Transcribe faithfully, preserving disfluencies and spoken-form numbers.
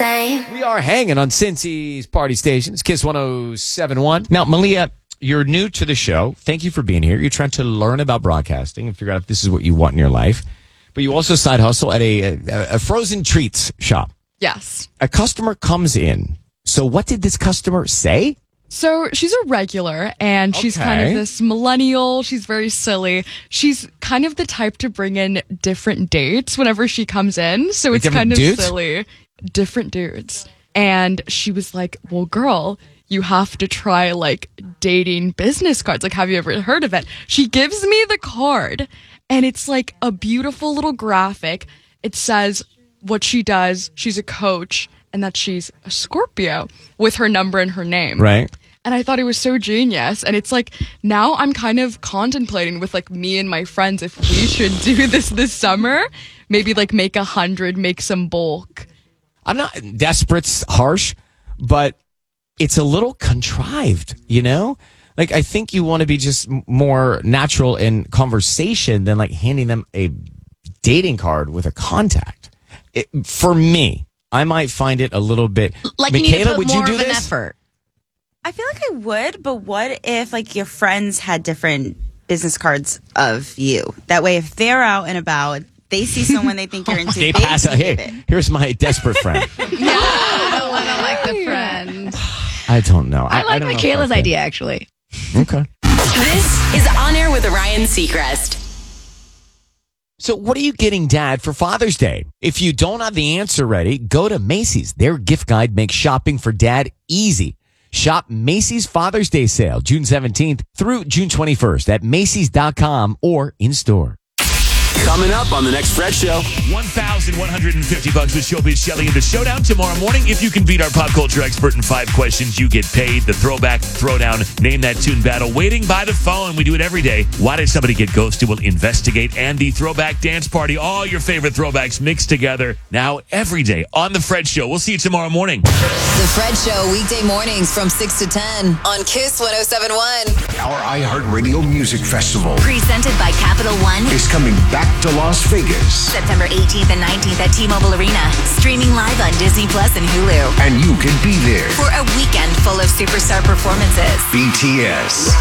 same. We are hanging on Cincy's Party Station. It's Kiss one oh seven point one. Now, Malia, you're new to the show. Thank you for being here. You're trying to learn about broadcasting and figure out if this is what you want in your life. But you also side hustle at a, a, a frozen treats shop. Yes. A customer comes in. So what did this customer say? So she's a regular, and she's Okay. kind of this millennial. She's very silly. She's kind of the type to bring in different dates whenever she comes in. So Like it's different kind of dudes? silly. Different dudes. And she was like, well, girl, you have to try like dating business cards. Like, have you ever heard of it? She gives me the card, and it's like a beautiful little graphic. It says what she does. She's a coach, and that she's a Scorpio with her number and her name. Right. And I thought it was so genius. And it's like, now I'm kind of contemplating with like me and my friends if we should do this this summer. Maybe like make a hundred, make some bulk. I'm not desperate's harsh, but it's a little contrived, you know? Like, I think you want to be just m- more natural in conversation than like handing them a dating card with a contact. It, for me, I might find it a little bit. Like, you Michaela, need to put would more you do of an this? effort. I feel like I would, but what if like your friends had different business cards of you? That way, if they're out and about, they see someone they think you're into. They they pass out. keep Hey, it. here's my desperate friend. No, I don't want to like the friend. I don't know. I like don't know if Michaela's I can. idea, actually. Okay. This is On Air with Ryan Seacrest. So what are you getting, Dad, for Father's Day? If you don't have the answer ready, go to Macy's. Their gift guide makes shopping for Dad easy. Shop Macy's Father's Day sale June seventeenth through June twenty-first at Macy's dot com or in store. Coming up on the next Fred Show. one thousand one hundred fifty bucks with Showbiz Shelley in the showdown tomorrow morning. If you can beat our pop culture expert in five questions, you get paid. The throwback throwdown, name that tune battle, waiting by the phone. We do it every day. Why did somebody get ghosted? We'll investigate. And the throwback dance party, all your favorite throwbacks mixed together now every day on the Fred Show. We'll see you tomorrow morning. The Fred Show, weekday mornings from six to ten on Kiss one oh seven point one. Our iHeartRadio Music Festival Presented by Capital One. is coming back to Las Vegas, September eighteenth and nineteenth at T-Mobile Arena. Streaming live on Disney Plus and Hulu. and you can be there. For a weekend full of superstar performances. B T S,